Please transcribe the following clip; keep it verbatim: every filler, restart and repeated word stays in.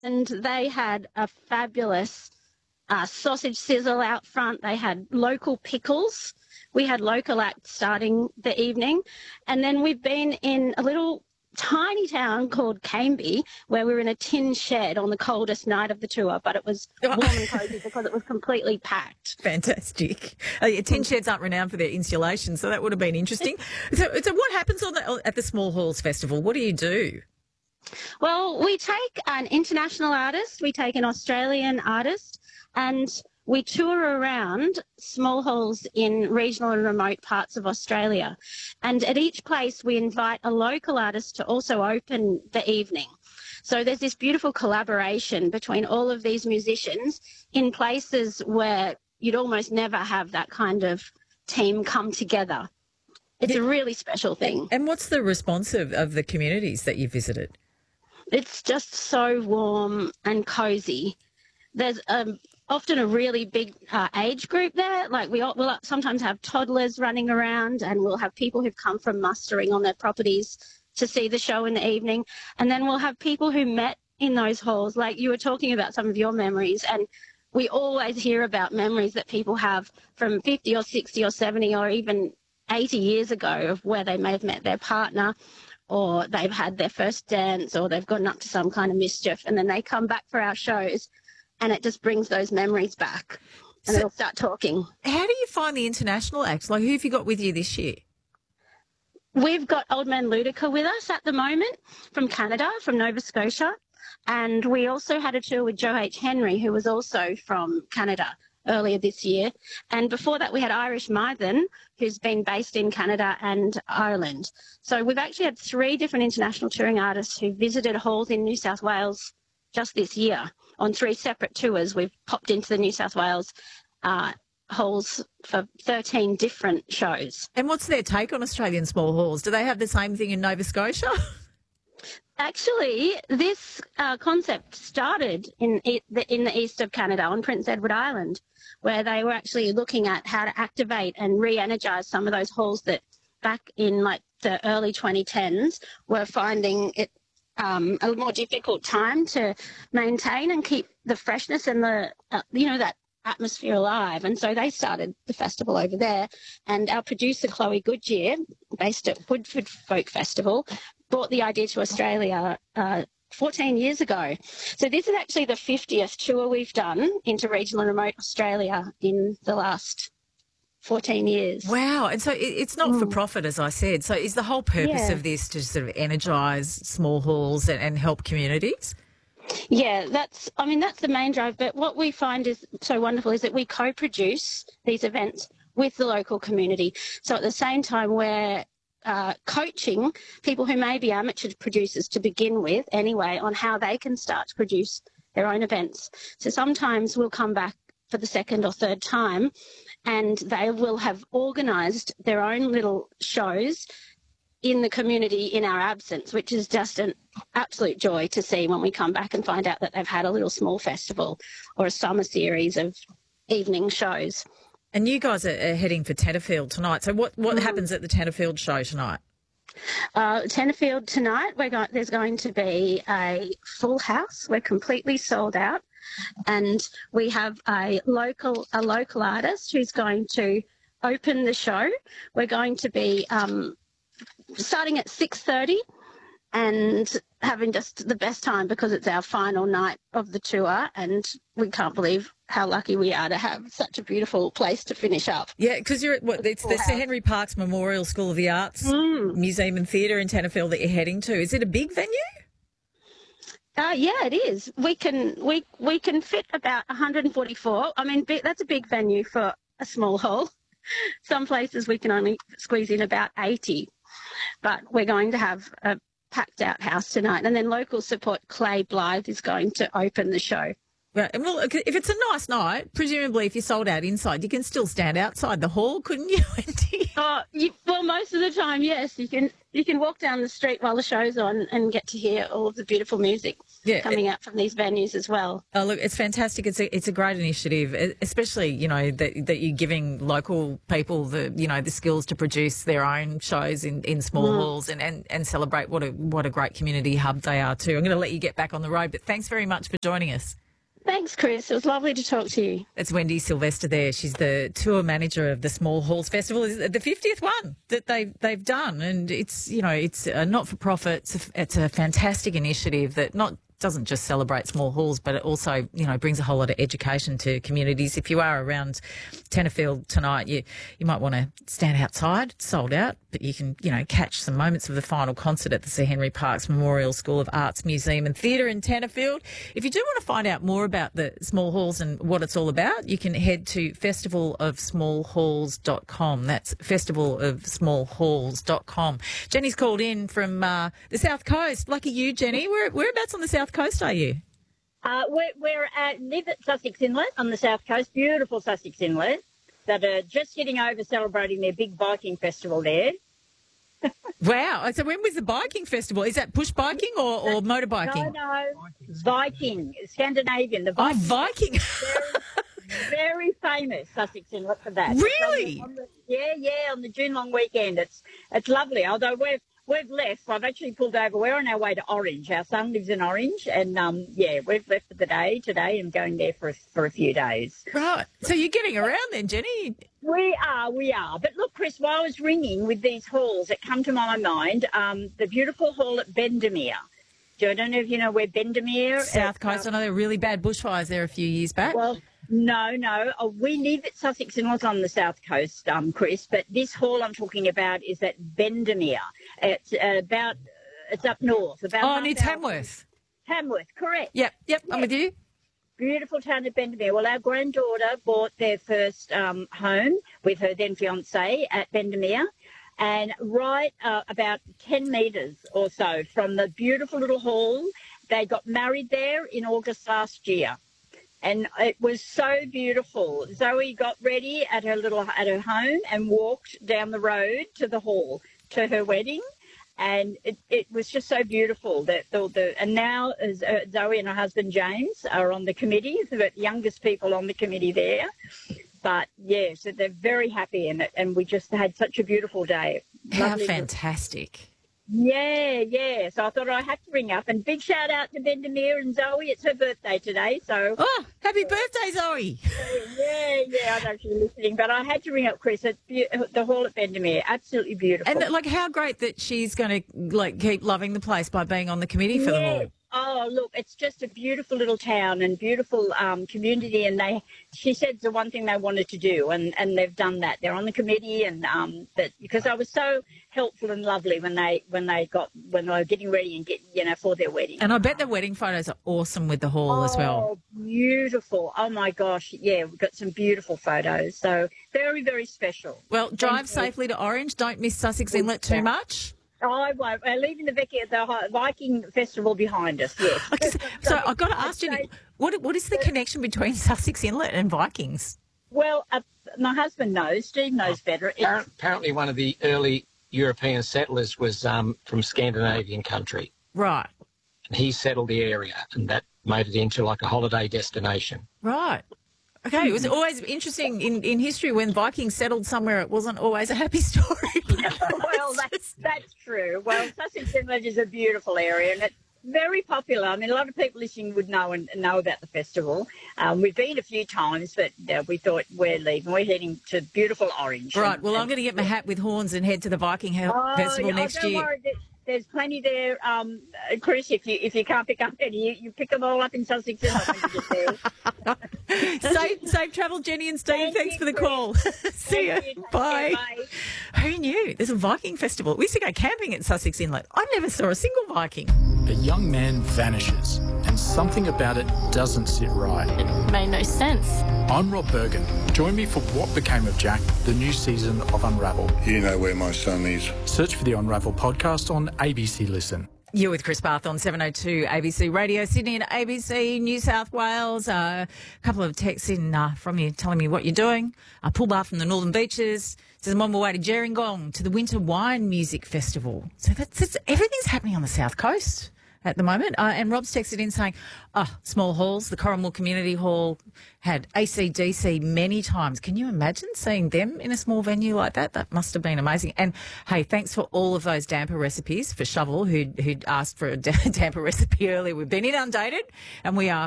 and they had a fabulous uh, sausage sizzle out front. They had local pickles. We had local acts starting the evening. And then we've been in a little tiny town called Cambie, where we were in a tin shed on the coldest night of the tour, but it was warm and cosy because it was completely packed. Fantastic. Uh, yeah, tin sheds aren't renowned for their insulation, so that would have been interesting. So, so what happens on the, at the Small Halls Festival? What do you do? Well, we take an international artist, we take an Australian artist, and we tour around small halls in regional and remote parts of Australia. And at each place, we invite a local artist to also open the evening. So there's this beautiful collaboration between all of these musicians in places where you'd almost never have that kind of team come together. It's a really special thing. And what's the response of, of the communities that you visited? It's just so warm and cosy. There's um, often a really big uh, age group there. Like we all, we'll sometimes have toddlers running around, and we'll have people who've come from mustering on their properties to see the show in the evening. And then we'll have people who met in those halls. Like you were talking about some of your memories, and we always hear about memories that people have from fifty or sixty or seventy or even eighty years ago of where they may have met their partner, or they've had their first dance, or they've gotten up to some kind of mischief, and then they come back for our shows, and it just brings those memories back, and so they'll start talking. How do you find the international acts? Like, who have you got with you this year? We've got Old Man Ludica with us at the moment from Canada, from Nova Scotia, and we also had a tour with Joe H. Henry, who was also from Canada earlier this year. And before that, we had Irish Mythen, who's been based in Canada and Ireland. So we've actually had three different international touring artists who visited halls in New South Wales just this year on three separate tours. We've popped into the New South Wales uh, halls for thirteen different shows. And what's their take on Australian small halls? Do they have the same thing in Nova Scotia? Actually, this uh, concept started in, e- the, in the east of Canada on Prince Edward Island, where they were actually looking at how to activate and re-energise some of those halls that back in like the early twenty tens were finding it um, a more difficult time to maintain and keep the freshness and the, uh, you know, that atmosphere alive. And so they started the festival over there. And our producer, Chloe Goodyear, based at Woodford Folk Festival, brought the idea to Australia uh, fourteen years ago. So this is actually the fiftieth tour we've done into regional and remote Australia in the last fourteen years. Wow. And so it, it's not mm. for profit, as I said. So is the whole purpose yeah. of this to sort of energise small halls and, and help communities? Yeah, that's, I mean, that's the main drive. But what we find is so wonderful is that we co-produce these events with the local community. So at the same time, we're uh, coaching people who may be amateur producers to begin with anyway on how they can start to produce their own events. So sometimes we'll come back for the second or third time and they will have organised their own little shows in the community in our absence, which is just an absolute joy to see when we come back and find out that they've had a little small festival or a summer series of evening shows. And you guys are, are heading for Tenterfield tonight. So what, what mm. happens at the Tenterfield show tonight? Uh, Tenterfield tonight, we're going, there's going to be a full house. We're completely sold out. And we have a local a local artist who's going to open the show. We're going to be um, starting at six thirty and having just the best time because it's our final night of the tour and we can't believe how lucky we are to have such a beautiful place to finish up. Yeah, because you're at what it's the Sir Henry Parkes Memorial School of the Arts mm. Museum and Theatre in Tenterfield that you're heading to. Is it a big venue? Uh, yeah, it is. We can we we can fit about one hundred forty-four. I mean, that's a big venue for a small hall. Some places we can only squeeze in about eighty, but we're going to have a packed out house tonight. And then local support Clay Blythe is going to open the show. Right. And well, if it's a nice night, presumably if you're sold out inside, you can still stand outside the hall, couldn't you, Wendy? Oh, you, well, most of the time, yes. You can you can walk down the street while the show's on and get to hear all of the beautiful music. Yeah, coming out from these venues as well. Oh, look, it's fantastic. It's a it's a great initiative, especially you know that that you're giving local people the you know the skills to produce their own shows in, in small Mm. halls and, and, and celebrate what a what a great community hub they are too. I'm going to let you get back on the road, but thanks very much for joining us. Thanks, Chris. It was lovely to talk to you. That's Wendy Sylvester there. She's the tour manager of the Small Halls Festival. It's the fiftieth one that they've, they've done. And it's, you know, it's a not-for-profit. It's a, it's a fantastic initiative that not doesn't just celebrate small halls, but it also, you know, brings a whole lot of education to communities. If you are around Tenterfield tonight, you you might want to stand outside. It's sold out, but you can, you know, catch some moments of the final concert at the Sir Henry Parkes Memorial School of Arts Museum and Theatre in Tenterfield. If you do want to find out more about the small halls and what it's all about, you can head to festival of small halls dot com. That's festival of small halls dot com. Jenny's called in from uh, the South Coast. Lucky you, Jenny. Where, whereabouts on the South Coast are you? Uh, we're, we're at, live at Sussex Inlet on the south coast, beautiful Sussex Inlet, that are just getting over celebrating their big biking festival there. Wow. So when was the biking festival? Is that push biking or, or motorbiking? No, no, Viking, Scandinavian. The Oh, Viking. Viking. Very, very famous Sussex Inlet for that. Really? On the, on the, yeah, yeah, on the June long weekend. It's it's lovely, although we've We've left. I've actually pulled over. We're on our way to Orange. Our son lives in Orange, and um, yeah, we've left for the day today and going there for a, for a few days. Right. So you're getting around then, Jenny? We are, we are. But look, Chris, while I was ringing with these halls that come to my mind, um, the beautiful hall at Bendemeer. I don't know if you know where Bendemeer is. South Coast. I know there were really bad bushfires there a few years back. Well, no, no. Oh, we live at Sussex Inlet on the south coast, um, Chris. But this hall I'm talking about is at Bendemeer. It's uh, about. It's up north. About oh, half near hour- Tamworth. Tamworth, correct. Yep, yep. I'm Yeah. with you. Beautiful town of Bendemeer. Well, our granddaughter bought their first um, home with her then fiancé at Bendemeer. And right uh, about ten metres or so from the beautiful little hall, they got married there in August last year. And it was so beautiful. Zoe got ready at her little at her home and walked down the road to the hall to her wedding. And it, it was just so beautiful that the, the and now as, uh, Zoe and her husband James are on the committee, the youngest people on the committee there. But yeah, so they're very happy in it, and we just had such a beautiful day. How Lovely. fantastic. Yeah, yeah. So I thought I had to ring up, and big shout out to Bendemeer and Zoe. It's her birthday today, so Oh, happy birthday, Zoe. yeah, yeah. I'm actually listening, but I had to ring up Chris at be- the hall at Bendemeer. Absolutely beautiful. And like, how great that she's going to like keep loving the place by being on the committee for them Yeah. all. Oh, look, it's just a beautiful little town and beautiful um, community. And they, she said the one thing they wanted to do, and, and they've done that. They're on the committee, and um, but because I was so helpful and lovely when they when they got when they were getting ready and get you know for their wedding. And I bet the wedding photos are awesome with the hall as well. Oh, beautiful! Oh my gosh, yeah, we've got some beautiful photos. So very, very special. Well, drive Thank you. safely to Orange. Don't miss Sussex Inlet too much. Oh, I won't. We're leaving the Vicky the Hi- Viking Festival behind us. Yes. Okay, so, so I've got to ask you, what what is the connection between Sussex Inlet and Vikings? Well, uh, my husband knows. Steve knows better. It's- Appar- Apparently, one of the early European settlers was um, from Scandinavian country, Right, and he settled the area, and that made it into like a holiday destination. right. Okay, it was always interesting in, in history when Vikings settled somewhere, it wasn't always a happy story. well, that's that's true. Well, Sussex Inlet is a beautiful area, and it's very popular. I mean, a lot of people listening would know and know about the festival. Um, we've been a few times, but uh, we thought we're leaving. We're heading to beautiful Orange. Right, And- well, I'm and- going to get my hat with horns and head to the Viking Hel- Oh, Festival oh, next don't year. worry. There- There's plenty there, um, uh, Chris. If you if you can't pick up any, you, you pick them all up in Sussex Inlet when you get there. safe, safe travel, Jenny and Steve. Thank Thanks you, for the Chris. call. See you. Thank you. Take Bye. care, bye. Who knew? There's a Viking festival. We used to go camping at Sussex Inlet. I never saw a single Viking. A young man vanishes, and something about it doesn't sit right. It made no sense. I'm Rob Bergen. Join me for What Became of Jack, the new season of Unravel. You know where my son is. Search for the Unravel podcast on A B C Listen. You're with Chris Barth on seven oh two A B C Radio Sydney and A B C New South Wales. Uh, a couple of texts in uh, from you telling me what you're doing. I pull bar from the Northern Beaches. Says I'm on my way to Gerringong to the Winter Wine Music Festival. So that's, that's everything's happening on the South Coast. at the moment. Uh, and Rob's texted in saying, oh, small halls, the Corrimal Community Hall had A C D C many times. Can you imagine seeing them in a small venue like that? That must have been amazing. And, hey, thanks for all of those damper recipes for Shovel, who'd, who'd asked for a damper recipe earlier. We've been inundated, and we are